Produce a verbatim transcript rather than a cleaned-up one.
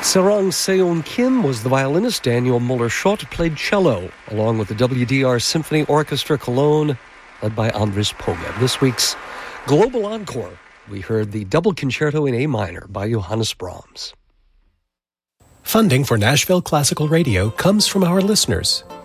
Sarang Seon Kim was the violinist. Daniel Muller-Schott played cello, along with the W D R Symphony Orchestra Cologne, led by Andris Poga. This week's Global Encore, we heard the Double Concerto in A minor by Johannes Brahms. Funding for Nashville Classical Radio comes from our listeners